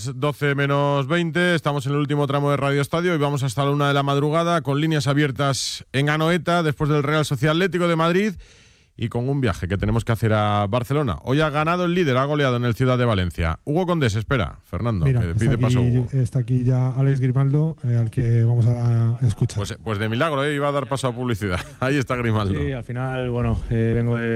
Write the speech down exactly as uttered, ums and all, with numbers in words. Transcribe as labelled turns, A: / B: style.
A: doce menos veinte, estamos en el último tramo de Radio Estadio y vamos hasta la una de la madrugada con líneas abiertas en Anoeta después del Real Sociedad Atlético de Madrid y con un viaje que tenemos que hacer a Barcelona. Hoy ha ganado el líder, ha goleado en el Ciudad de Valencia. Hugo Condés, espera, Fernando,
B: Mira,
A: que
B: está
A: pide
B: aquí,
A: paso Hugo.
B: Está aquí ya Alex Grimaldo, eh, al que vamos a escuchar.
A: Pues, pues de milagro, eh, iba a dar paso a publicidad. Ahí está Grimaldo.
C: Sí, al final, bueno, eh, vengo de